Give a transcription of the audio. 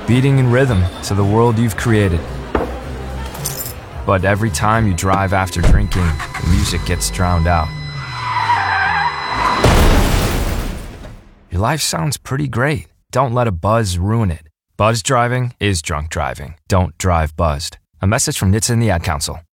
beating in rhythm to the world you've created. But every time you drive after drinking, the music gets drowned out. Your life sounds pretty great. Don't let a buzz ruin it. Buzz driving is drunk driving. Don't drive buzzed. A message from NHTSA and the Ad Council.